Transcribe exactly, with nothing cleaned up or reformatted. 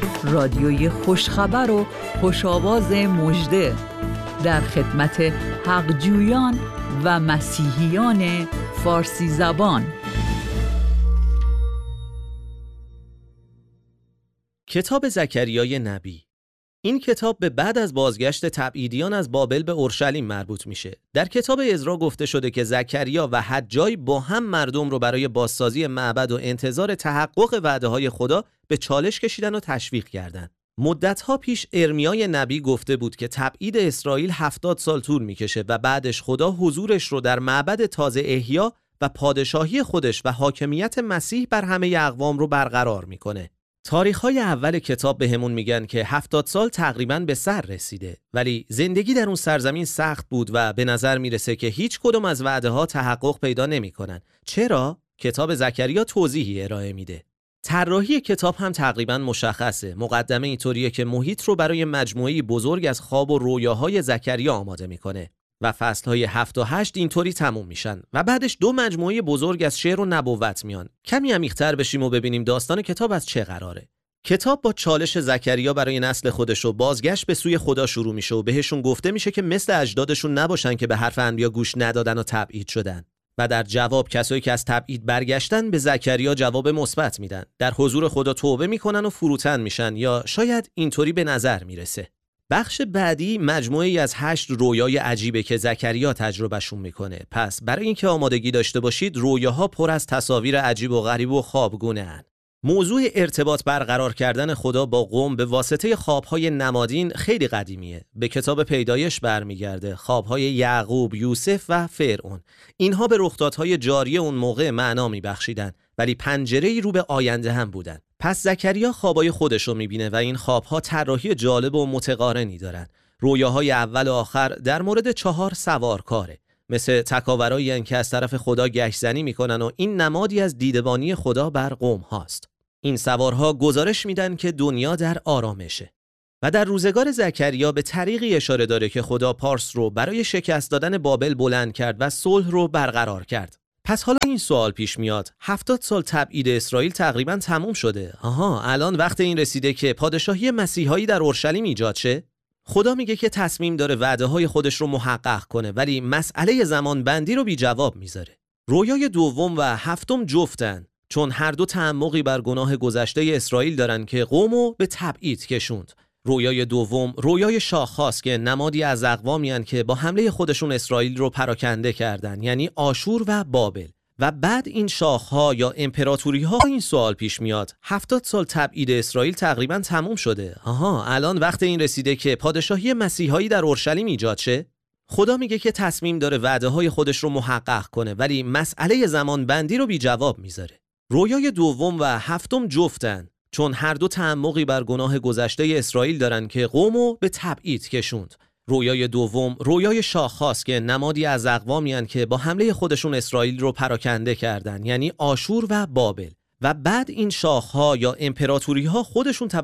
رادیوی خوشخبر و خوشاواز مژده در خدمت حقجویان و مسیحیان فارسی زبان. کتاب زکریای نبی. این کتاب به بعد از بازگشت تبعیدیان از بابل به اورشلیم مربوط میشه. در کتاب عزرا گفته شده که زکریا و حجای با هم مردم رو برای بازسازی معبد و انتظار تحقق وعده‌های خدا به چالش کشیدن و تشویق کردند. مدت‌ها پیش ارمیای نبی گفته بود که تبعید اسرائیل هفتاد سال طول میکشه و بعدش خدا حضورش رو در معبد تازه احیا و پادشاهی خودش و حاکمیت مسیح بر همه اقوام رو برقرار میکنه. تاریخ‌های اول کتاب بهمون میگن که هفتاد سال تقریباً به سر رسیده، ولی زندگی در اون سرزمین سخت بود و به نظر میرسه که هیچ کدوم از وعده‌ها تحقق پیدا نمی‌کنن. چرا؟ کتاب زکریا توضیحی ارائه میده. طراحی کتاب هم تقریباً مشخصه. مقدمه اینطوریه که محیط رو برای مجموعه‌ای بزرگ از خواب و رویاهای زکریا آماده میکنه و فصل‌های هفت و هشت اینطوری تموم میشن و بعدش دو مجموعه بزرگ از شعر و نبوت میان. کمی عمیق‌تر بشیم و ببینیم داستان کتاب از چه قراره. کتاب با چالش زکریا برای نسل خودش و بازگشت به سوی خدا شروع میشه و بهشون گفته میشه که مثل اجدادشون نباشن که به حرف انبیا گوش ندادن و تبعید شدن. و در جواب کسایی که از تبعید برگشتن به زکریا جواب مثبت میدن. در حضور خدا توبه میکنن و فروتن میشن، یا شاید اینطوری به نظر میرسه. بخش بعدی مجموعه‌ای از هشت رویای عجیبه که زکریا تجربهشون میکنه. پس برای اینکه آمادگی داشته باشید، رویاها پر از تصاویر عجیب و غریب و خوابگونه هن. موضوع ارتباط برقرار کردن خدا با قوم به واسطه خوابهای نمادین خیلی قدیمیه. به کتاب پیدایش برمیگرده. خوابهای یعقوب، یوسف و فرعون. اینها به رخدادهای جاری اون موقع معنا میبخشیدن، ولی پنجره‌ای رو به آینده هم بودن. پس زکریا خوابای خودش رو میبینه و این خوابها طراحی جالب و متقارنی دارن. رویاهای اول و آخر در مورد چهار سوارکاره، مثل تکاورایی هستند که از طرف خدا گشت‌زنی میکنن و این نمادی از دیدبانی خدا بر قوم هاست. این سوارها گزارش میدن که دنیا در آرامشه. و در روزگار زکریا به طریقی اشاره داره که خدا پارس رو برای شکست دادن بابل بلند کرد و صلح رو برقرار کرد. پس حالا این سوال پیش میاد، هفتاد سال تبعید اسرائیل تقریباً تموم شده. آها، الان وقت این رسیده که پادشاهی مسیحایی در اورشلیم ایجاد شه؟ خدا میگه که تصمیم داره وعده‌های خودش رو محقق کنه، ولی مسئله زمان بندی رو بی جواب میذاره. رویای دوم و هفتم جفتن، چون هر دو تعمقی بر گناه گذشته اسرائیل دارن که قومو به تبعید کشوند. رویای دوم رویای شاخ‌هاست که نمادی از اقوامی هستند که با حمله خودشون اسرائیل رو پراکنده کردن، یعنی آشور و بابل. و بعد این شاخ‌ها یا امپراتوری‌ها این سوال پیش میاد، هفتاد سال تبعید اسرائیل تقریباً تموم شده. آها، الان وقت این رسیده که پادشاهی مسیحایی در اورشلیم ایجاد شه؟ خدا میگه که تصمیم داره وعده‌های خودش رو محقق کنه، ولی مسئله زمان بندی رو بی جواب میذاره. رویای دوم و هفتم جفتن، چون هر دو تعمقی بر گناه گذشته اسرائیل دارن که قومو به تبعید کشوند. رویای دوم رویای شاخ‌هاست که نمادی از اقوامی هستند که با حمله خودشون اسرائیل رو پراکنده کردن، یعنی آشور و بابل. و بعد این شاخ‌ها یا امپراتوری‌ها خودشون